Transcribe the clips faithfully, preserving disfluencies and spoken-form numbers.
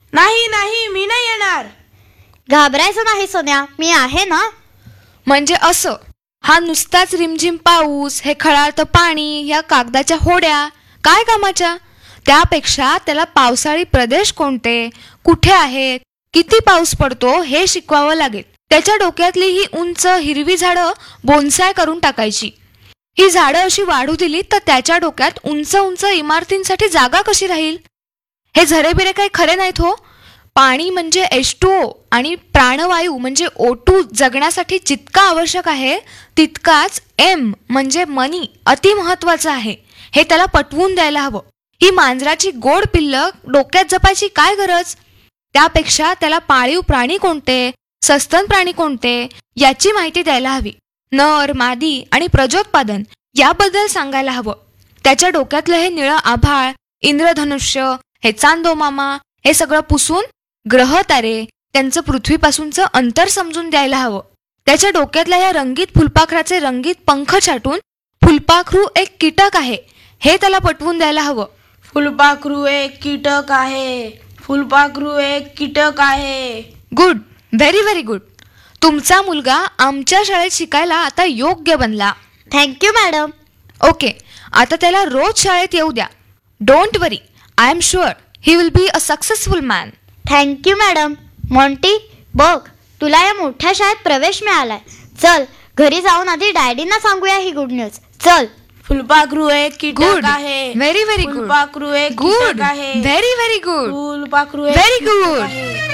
नाही नाही, मी नाही येणार. घाबरायचं नाही सोन्या, मी आहे ना. म्हणजे असं, हा नुसताच रिमझिम पाऊस, हे खळाळतं पाणी, ह्या कागदाच्या होड्या काय कामाच्या? त्यापेक्षा त्याला पावसाळी प्रदेश कोणते, कुठे आहेत, किती पाऊस पडतो हे शिकवावं लागेल. त्याच्या डोक्यातली ही उंच हिरवी झाडं बोन्साय करून टाकायची. ही झाडं अशी वाढू दिली तर त्याच्या डोक्यात उंच उंच इमारतींसाठी जागा कशी राहील? हे झरेबिरे काही खरे नाहीत हो. पाणी म्हणजे एच टू ओ आणि प्राणवायू म्हणजे ओ टू जगण्यासाठी जितका आवश्यक आहे तितकाच एम म्हणजे मनी अतिमहत्वाचं आहे. हे त्याला पटवून द्यायला हवं. ही मांजराची गोड पिल्लं डोक्यात जपायची काय गरज? त्यापेक्षा त्याला पाळीव प्राणी कोणते, सस्तन प्राणी कोणते याची माहिती द्यायला हवी. नर, मादी आणि प्रजोत्पादन याबद्दल सांगायला हवं. त्याच्या डोक्यातलं हे निळं आभाळ, इंद्रधनुष्य, हे चांदो मामा, हे सगळं पुसून ग्रह तारे, त्यांचं पृथ्वीपासूनचं अंतर समजून द्यायला हवं. त्याच्या डोक्यातल्या या रंगीत फुलपाखराचे रंगीत पंख छाटून फुलपाखरू एक कीटक आहे हे त्याला पटवून द्यायला हवं. फुलपाखरू एक कीटक आहे, फुलपाखरू एक कीटक आहे. Good, very very good. तुमचा मुलगा आमच्या शाळेत शिकायला आता योग्य बनला. Thank you madam. ओके, आता त्याला रोज शाळेत येऊ द्या. Don't worry, I am sure he will be a successful man. Thank you madam. Monty, बघ तुला या मोठ्या शाळेत प्रवेश मिळालाय. चल घरी जाऊन आधी डॅडींना सांगूया ही गुड न्यूज. चल. फुलपाखरू एक कीटक गुड, आहे. Very very good. फुलपाखरू एक गुड, कीटक आहे. Very very good. फुलपाखरू एक व्हेरी कीटक गुड. आहे.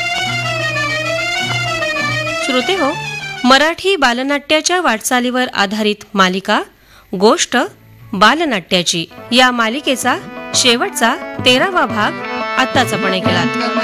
श्रोते हो, मराठी बालनाट्याच्या वाटचालीवर आधारित मालिका गोष्ट बालनाट्याची या मालिकेचा शेवटचा तेरावा भाग आत्ताच आपण ऐकलात.